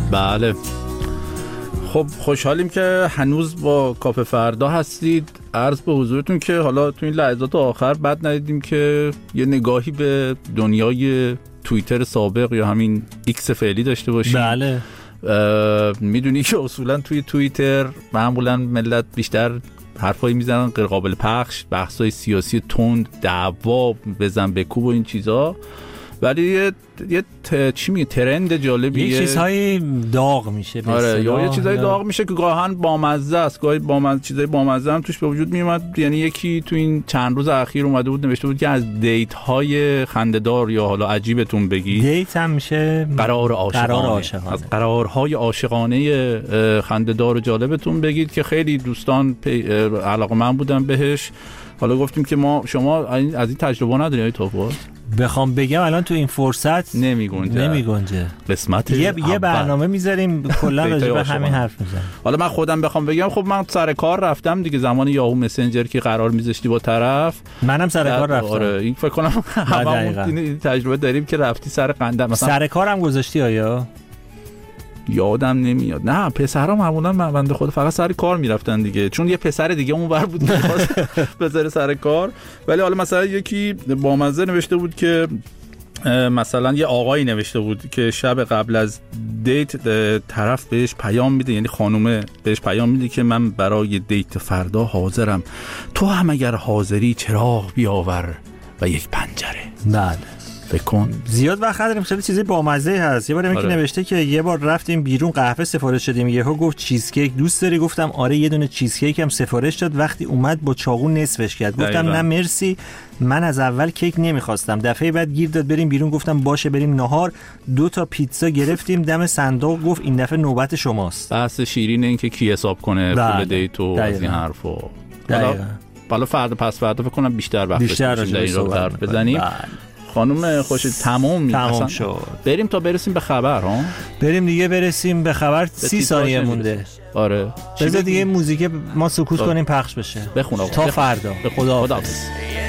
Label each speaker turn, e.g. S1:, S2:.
S1: بله. خب خوشحالیم که هنوز با کافه فردا هستید. عرض به حضورتون که حالا تو این لحظات آخر بد ندیدیم که یه نگاهی به دنیای توییتر سابق یا همین ایکس فعلی داشته باشیم.
S2: بله.
S1: میدونی که اصولا توی توییتر معمولا ملت بیشتر حرفایی میزنن غیر قابل پخش، بحثای سیاسی تند، دعوا، بزن بکوب و این چیزا، ولی یه چی میگه ترند جالبیه،
S2: یه چیزهای داغ میشه.
S1: آره، یا یه چیزای داغ میشه که گاهن بامزه است، گاهی چیزای بامزه هم توش به وجود میومد. یعنی یکی تو این چند روز اخیر اومده بود نوشته بود که از دیت های خنده‌دار یا حالا عجیبتون بگی،
S2: دیت هم میشه
S1: قرار عاشقانه، از قرارهای عاشقانه خنده‌دار و جالبتون بگید که خیلی دوستان علاقه‌مند بودن بهش. حالا گفتیم که شما از این تجربه ندارید توفا؟
S2: بخوام بگم الان تو این فرصت نمیگنجه.
S1: قسمت
S2: یه برنامه میذاریم کلا راجع به همین حرف میزنیم.
S1: حالا من خودم بخوام بگم، خب من سر کار رفتم دیگه، زمان یاهو مسنجر که قرار میذاشتی با طرف،
S2: منم سر کار رفتم.
S1: آره، این فکر کنم هممون تجربه داریم که رفتی سر قنده مثلا.
S2: سر کارم گذاشتی آیا؟
S1: یادم نمیاد. نه، پسرا معمولا بنده خود فقط سر کار میرفتن دیگه، چون یه پسر دیگه اونور بود می‌خواست بذاره سر کار. ولی حالا مثلا یکی با مزه نوشته بود که مثلا یه آقایی نوشته بود که شب قبل از دیت طرف بهش پیام میده، یعنی خانومه بهش پیام میده که من برای دیت فردا حاضرم، تو هم اگر حاضری چراغ بیاور و یک پنجره.
S2: بله،
S1: بکن.
S2: زیاد وقت داریم، خیلی چیزی بامزه هست. یه بار یکی نوشته که یه بار رفتیم بیرون قهوه سفارش دادیم، یهو گفت چیزکیک دوست داری؟ گفتم آره، یه دونه چیزکیک هم سفارش داد. وقتی اومد با چاقو نصفش کرد. گفتم نه مرسی، من از اول کیک نمیخواستم. دفعه بعد گیر داد بریم بیرون، گفتم باشه بریم نهار. 2 تا پیتزا گرفتیم دم صندوق، گفت این دفعه نوبت شماست.
S1: بحث شیرین این که کی حساب کنه پول دیت و از این حرفا. حالا فردا پس فردا فکر کنم بیشتر وقت داریم بزنیم. خانم خوشید تمام
S2: شد.
S1: بریم تا برسیم به خبر ها.
S2: بریم دیگه، برسیم به خبر. 30 ثانیه مونده.
S1: آره،
S2: بذار دیگه موزیک ما سکوت کنیم پخش بشه.
S1: بخون آقا.
S2: تا فردا.
S1: به خدا.